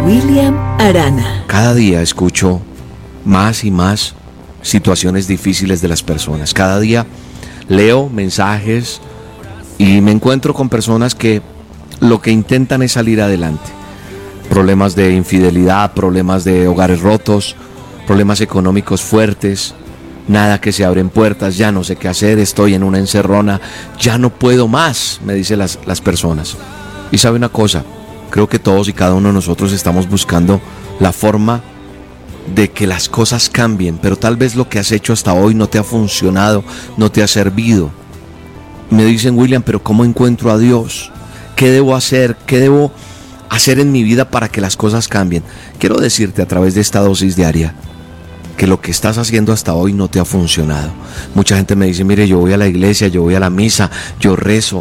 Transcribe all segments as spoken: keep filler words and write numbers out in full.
William Arana. Cada día escucho más y más situaciones difíciles de las personas. Cada día leo mensajes y me encuentro con personas que lo que intentan es salir adelante. Problemas de infidelidad, problemas de hogares rotos, problemas económicos fuertes, nada que se abren puertas, ya no sé qué hacer, estoy en una encerrona, ya no puedo más, me dicen las, las personas. Y sabe una cosa, creo que todos y cada uno de nosotros estamos buscando la forma de que las cosas cambien, pero tal vez lo que has hecho hasta hoy no te ha funcionado, no te ha servido. Me dicen, William, pero ¿cómo encuentro a Dios? ¿Qué debo hacer? ¿Qué debo hacer en mi vida para que las cosas cambien? Quiero decirte a través de esta dosis diaria que lo que estás haciendo hasta hoy no te ha funcionado. Mucha gente me dice, mire, yo voy a la iglesia, yo voy a la misa, yo rezo,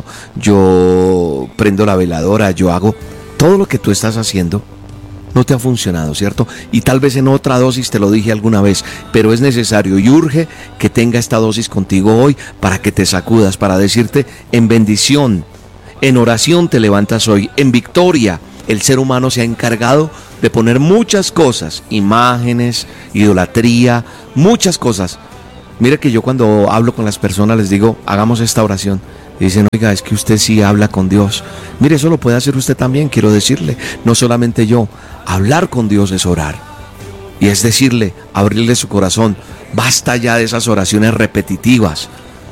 yo prendo la veladora, yo hago todo lo que tú estás haciendo. No te ha funcionado, ¿cierto? Y tal vez en otra dosis te lo dije alguna vez, pero es necesario y urge que tenga esta dosis contigo hoy para que te sacudas, para decirte en bendición, en oración te levantas hoy, en victoria. El ser humano se ha encargado de poner muchas cosas, imágenes, idolatría, muchas cosas. Mire que yo cuando hablo con las personas les digo, hagamos esta oración. Y dicen, oiga, es que usted sí habla con Dios. Mire, eso lo puede hacer usted también, quiero decirle. No solamente yo, hablar con Dios es orar. Y es decirle, abrirle su corazón. Basta ya de esas oraciones repetitivas,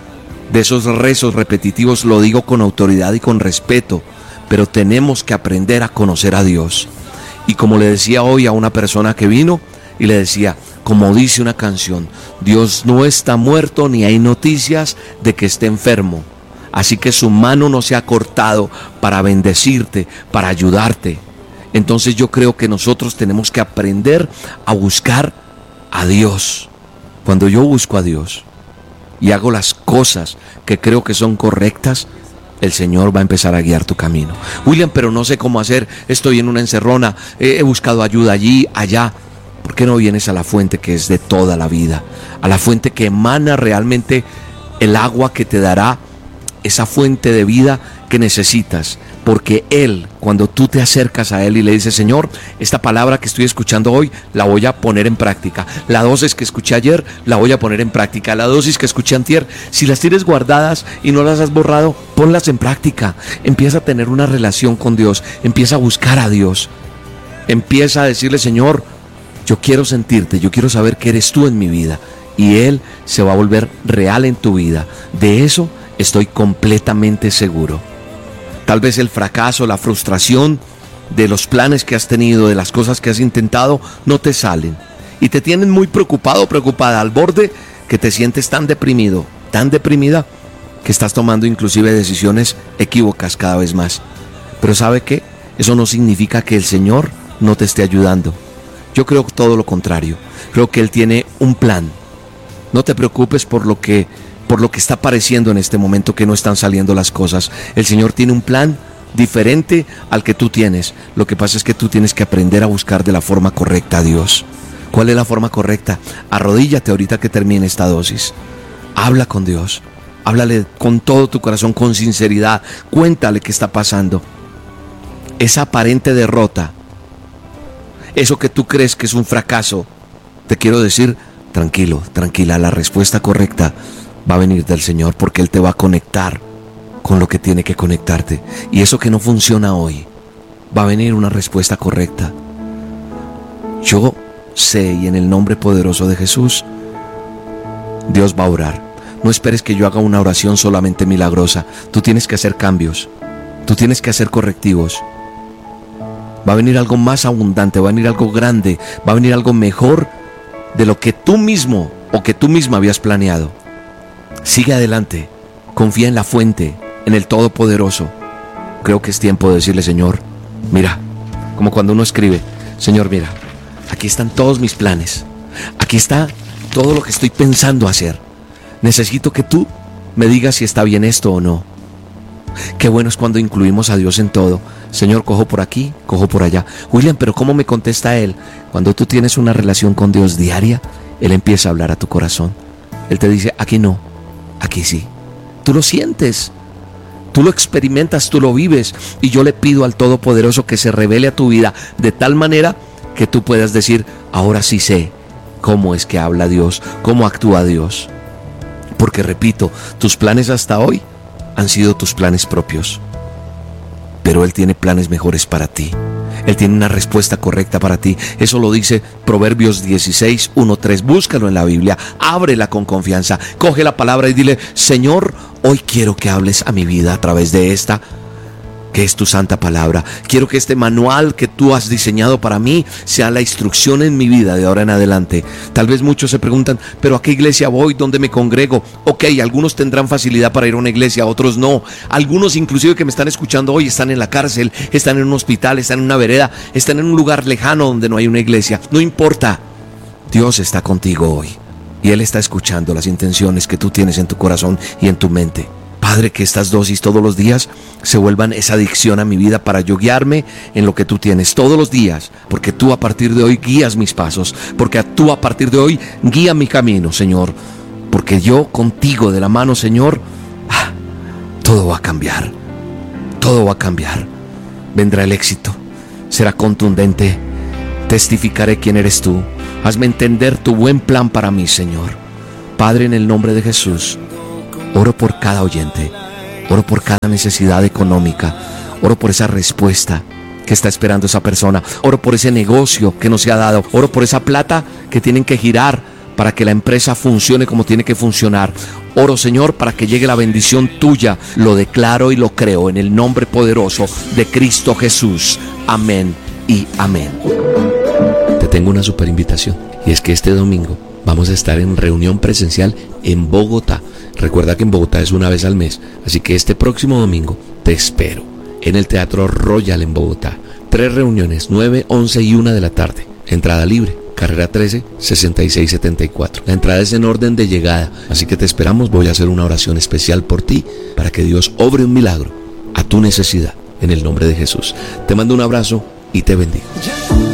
de esos rezos repetitivos, lo digo con autoridad y con respeto. Pero tenemos que aprender a conocer a Dios. Y como le decía hoy a una persona que vino, y le decía, como dice una canción, Dios no está muerto ni hay noticias de que esté enfermo. Así que su mano no se ha cortado para bendecirte, para ayudarte. Entonces yo creo que nosotros tenemos que aprender a buscar a Dios. Cuando yo busco a Dios y hago las cosas que creo que son correctas, el Señor va a empezar a guiar tu camino. William, pero no sé cómo hacer, estoy en una encerrona, he buscado ayuda allí, allá. ¿Por qué no vienes a la fuente que es de toda la vida? A la fuente que emana realmente el agua que te dará esa fuente de vida que necesitas. Porque Él, cuando tú te acercas a Él y le dices, Señor, esta palabra que estoy escuchando hoy, la voy a poner en práctica. La dosis que escuché ayer, la voy a poner en práctica. La dosis que escuché antier, si las tienes guardadas y no las has borrado, ponlas en práctica. Empieza a tener una relación con Dios. Empieza a buscar a Dios. Empieza a decirle, Señor, yo quiero sentirte, yo quiero saber que eres tú en mi vida. Y Él se va a volver real en tu vida. De eso estoy completamente seguro. Tal vez el fracaso, la frustración de los planes que has tenido, de las cosas que has intentado, no te salen. Y te tienen muy preocupado, preocupada, al borde que te sientes tan deprimido, tan deprimida, que estás tomando inclusive decisiones equívocas cada vez más. Pero ¿sabe qué? Eso no significa que el Señor no te esté ayudando. Yo creo todo lo contrario. Creo que Él tiene un plan. No te preocupes por lo que por lo que está pareciendo en este momento que no están saliendo las cosas. El Señor tiene un plan diferente al que tú tienes. Lo que pasa es que tú tienes que aprender a buscar de la forma correcta a Dios. ¿Cuál es la forma correcta? Arrodíllate ahorita que termine esta dosis. Habla con Dios. Háblale con todo tu corazón, con sinceridad. Cuéntale qué está pasando. Esa aparente derrota, eso que tú crees que es un fracaso, te quiero decir, tranquilo, tranquila, la respuesta correcta va a venir del Señor, porque Él te va a conectar con lo que tiene que conectarte. Y eso que no funciona hoy, va a venir una respuesta correcta. Yo sé, y en el nombre poderoso de Jesús, Dios va a orar. No esperes que yo haga una oración solamente milagrosa. Tú tienes que hacer cambios. Tú tienes que hacer correctivos. Va a venir algo más abundante, va a venir algo grande, va a venir algo mejor de lo que tú mismo o que tú misma habías planeado. Sigue adelante, confía en la fuente, en el Todopoderoso. Creo que es tiempo de decirle, Señor, mira, como cuando uno escribe, Señor, mira, aquí están todos mis planes, aquí está todo lo que estoy pensando hacer. Necesito que tú me digas si está bien esto o no. Qué bueno es cuando incluimos a Dios en todo. Señor, cojo por aquí, cojo por allá. William, pero ¿cómo me contesta Él? Cuando tú tienes una relación con Dios diaria, Él empieza a hablar a tu corazón. Él te dice, aquí no, aquí sí. Tú lo sientes. Tú lo experimentas, tú lo vives, y yo le pido al Todopoderoso que se revele a tu vida de tal manera que tú puedas decir: ahora sí sé cómo es que habla Dios, cómo actúa Dios. Porque repito, tus planes hasta hoy han sido tus planes propios, pero Él tiene planes mejores para ti. Él tiene una respuesta correcta para ti. Eso lo dice Proverbios dieciséis, uno, tres. Búscalo en la Biblia, ábrela con confianza, coge la palabra y dile: Señor, hoy quiero que hables a mi vida a través de esta, que es tu santa palabra. Quiero que este manual que tú has diseñado para mí sea la instrucción en mi vida de ahora en adelante. Tal vez muchos se preguntan: ¿pero a qué iglesia voy? ¿Dónde me congrego? Ok, algunos tendrán facilidad para ir a una iglesia, otros no. Algunos inclusive que me están escuchando hoy están en la cárcel, están en un hospital, están en una vereda, están en un lugar lejano donde no hay una iglesia. No importa, Dios está contigo hoy y Él está escuchando las intenciones que tú tienes en tu corazón y en tu mente. Padre, que estas dosis todos los días se vuelvan esa adicción a mi vida para yo guiarme en lo que tú tienes todos los días, porque tú a partir de hoy guías mis pasos, porque tú a partir de hoy guía mi camino, Señor, porque yo contigo de la mano, Señor, ah, todo va a cambiar, todo va a cambiar. Vendrá el éxito, será contundente, testificaré quién eres tú. Hazme entender tu buen plan para mí, Señor. Padre, en el nombre de Jesús, oro por cada oyente, oro por cada necesidad económica, oro por esa respuesta que está esperando esa persona, oro por ese negocio que no se ha dado, oro por esa plata que tienen que girar para que la empresa funcione como tiene que funcionar. Oro, Señor, para que llegue la bendición tuya. Lo declaro y lo creo en el nombre poderoso de Cristo Jesús. Amén y amén. Te tengo una super invitación, y es que este domingo vamos a estar en reunión presencial en Bogotá. Recuerda que en Bogotá es una vez al mes, así que este próximo domingo te espero en el Teatro Royal en Bogotá. Tres reuniones, nueve, once y una de la tarde. Entrada libre, carrera trece, sesenta y seis setenta y cuatro. La entrada es en orden de llegada, así que te esperamos. Voy a hacer una oración especial por ti para que Dios obre un milagro a tu necesidad en el nombre de Jesús. Te mando un abrazo y te bendigo.